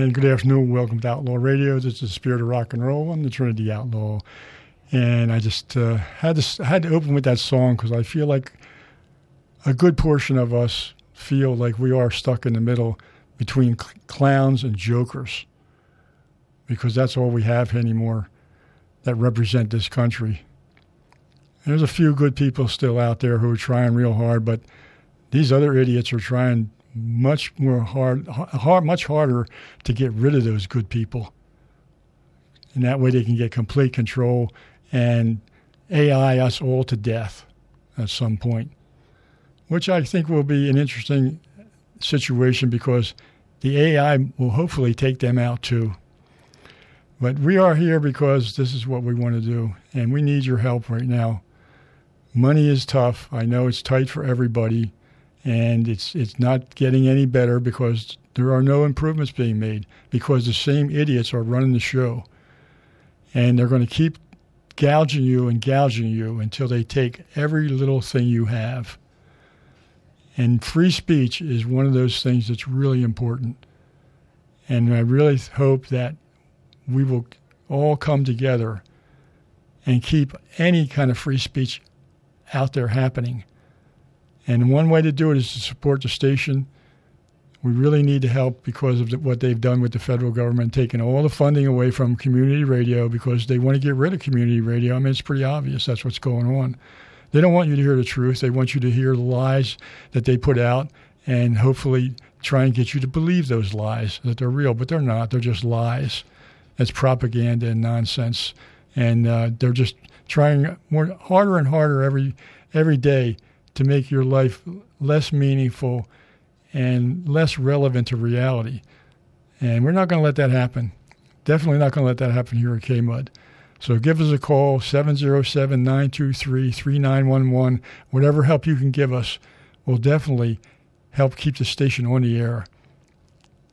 and good afternoon. Welcome to Outlaw Radio. This is the Spirit of Rock and Roll. I'm the Trinity Outlaw. And I just had to open with that song because I feel like a good portion of us feel like we are stuck in the middle between clowns and jokers, because that's all we have anymore that represent this country. And there's a few good people still out there who are trying real hard, but these other idiots are trying much harder to get rid of those good people. And that way they can get complete control and AI us all to death at some point, which I think will be an interesting situation because the AI will hopefully take them out too. But we are here because this is what we want to do, and we need your help right now. Money is tough. I know it's tight for everybody. And it's not getting any better because there are no improvements being made because the same idiots are running the show. And they're going to keep gouging you until they take every little thing you have. And free speech is one of those things that's really important. And I really hope that we will all come together and keep any kind of free speech out there happening. And one way to do it is to support the station. We really need to help because of what they've done with the federal government, taking all the funding away from community radio because they want to get rid of community radio. I mean, it's pretty obvious that's what's going on. They don't want you to hear the truth. They want you to hear the lies that they put out and hopefully try and get you to believe those lies, that they're real. But they're not. They're just lies. It's propaganda and nonsense. And they're just trying harder and harder every day to make your life less meaningful and less relevant to reality. And we're not going to let that happen. Definitely not going to let that happen here at KMUD. So give us a call, 707-923-3911. Whatever help you can give us will definitely help keep the station on the air.